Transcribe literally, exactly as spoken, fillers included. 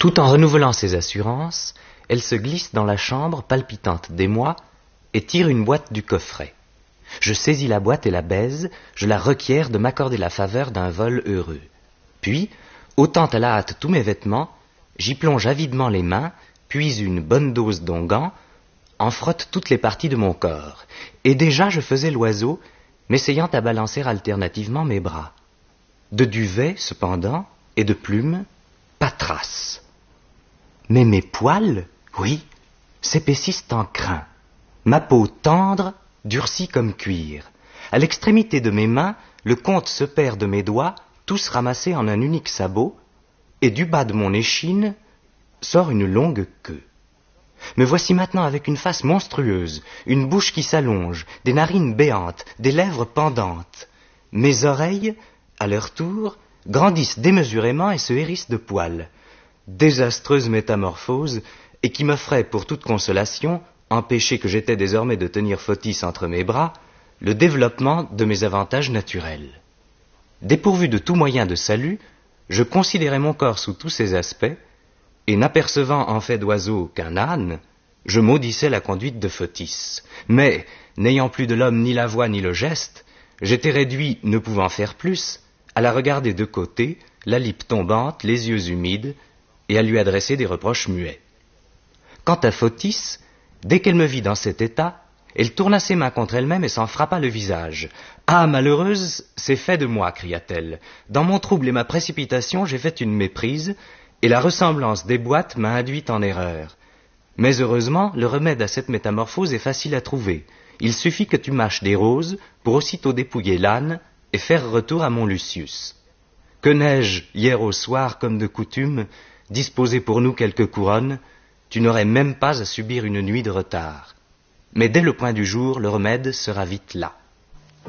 Tout en renouvelant ses assurances, elle se glisse dans la chambre palpitante d'émoi et tire une boîte du coffret. Je saisis la boîte et la baise, je la requiers de m'accorder la faveur d'un vol heureux. Puis, ôtant à la hâte tous mes vêtements, j'y plonge avidement les mains, puis une bonne dose d'onguent, en frotte toutes les parties de mon corps. Et déjà je faisais l'oiseau, m'essayant à balancer alternativement mes bras. De duvet, cependant, et de plumes, pas trace. Mais mes poils, oui, s'épaississent en crin. Ma peau tendre durcit comme cuir. À l'extrémité de mes mains, le compte se perd de mes doigts, tous ramassés en un unique sabot, et du bas de mon échine sort une longue queue. Me voici maintenant avec une face monstrueuse, une bouche qui s'allonge, des narines béantes, des lèvres pendantes. Mes oreilles, à leur tour, grandissent démesurément et se hérissent de poils. Désastreuse métamorphose, et qui m'offrait pour toute consolation, empêché que j'étais désormais de tenir Fotis entre mes bras, le développement de mes avantages naturels. Dépourvu de tout moyen de salut, je considérais mon corps sous tous ses aspects, et n'apercevant en fait d'oiseau qu'un âne, je maudissais la conduite de Fotis. Mais, n'ayant plus de l'homme ni la voix ni le geste, j'étais réduit, ne pouvant faire plus, à la regarder de côté, la lippe tombante, les yeux humides, et à lui adresser des reproches muets. Quant à Fotis, dès qu'elle me vit dans cet état, elle tourna ses mains contre elle-même et s'en frappa le visage. « Ah, malheureuse, c'est fait de moi, cria-t-elle. Dans mon trouble et ma précipitation, j'ai fait une méprise, et la ressemblance des boîtes m'a induite en erreur. Mais heureusement, le remède à cette métamorphose est facile à trouver. Il suffit que tu mâches des roses pour aussitôt dépouiller l'âne et faire retour à mon Lucius. Que n'ai-je, hier au soir, comme de coutume, disposé pour nous quelques couronnes, tu n'aurais même pas à subir une nuit de retard. Mais dès le point du jour, le remède sera vite là. »